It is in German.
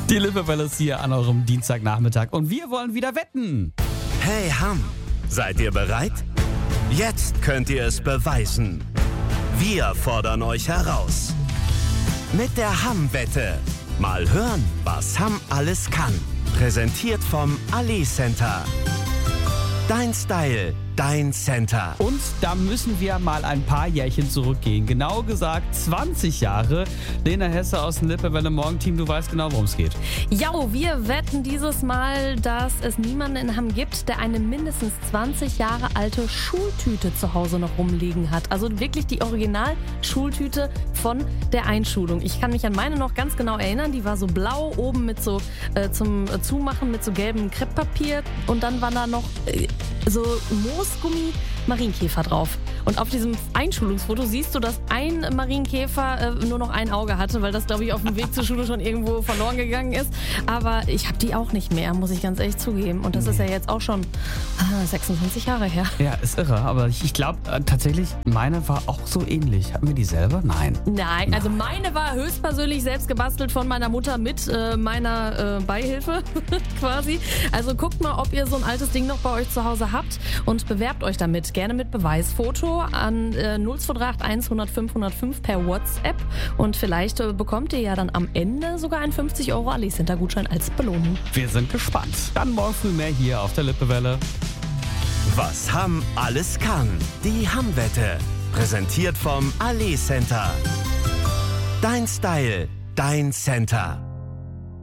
Die Lippe-Welle ist hier an eurem Dienstagnachmittag und wir wollen wieder wetten. Hey Hamm, seid ihr bereit? Jetzt könnt ihr es beweisen. Wir fordern euch heraus. Mit der Hamm-Wette. Mal hören, was Hamm alles kann. Präsentiert vom Ali Center. Dein Style, dein Center. Und da müssen wir mal ein paar Jährchen zurückgehen. Genau gesagt 20 Jahre. Lena Hesse aus dem Lippe-Welle Morgenteam, du weißt genau, worum es geht. Ja, wir wetten dieses Mal, dass es niemanden in Hamm gibt, der eine mindestens 20 Jahre alte Schultüte zu Hause noch rumliegen hat. Also wirklich die Original-Schultüte von der Einschulung. Ich kann mich an meine noch ganz genau erinnern. Die war so blau, oben mit so zum Zumachen mit so gelbem Krepppapier. Und dann waren da noch so Moosgummi Marienkäfer drauf. Und auf diesem Einschulungsfoto siehst du, dass ein Marienkäfer nur noch ein Auge hatte, weil das, glaube ich, auf dem Weg zur Schule schon irgendwo verloren gegangen ist. Aber ich habe die auch nicht mehr, muss ich ganz ehrlich zugeben. Und das ist ja jetzt auch schon 26 Jahre her. Ja, ist irre, aber ich glaube tatsächlich, meine war auch so ähnlich. Hatten wir die selber? Nein. Nein, also meine war höchstpersönlich selbst gebastelt von meiner Mutter mit meiner Beihilfe quasi. Also guckt mal, ob ihr so ein altes Ding noch bei euch zu Hause habt und bewerbt euch damit. Gerne mit Beweisfoto an 02381 105 105 per WhatsApp. Und vielleicht bekommt ihr ja dann am Ende sogar einen 50 € Ali Center Gutschein als Belohnung. Wir sind gespannt. Dann morgen früh mehr hier auf der Lippe-Welle. Was Hamm alles kann. Die Hamm-Wette. Präsentiert vom Ali Center. Dein Style, dein Center.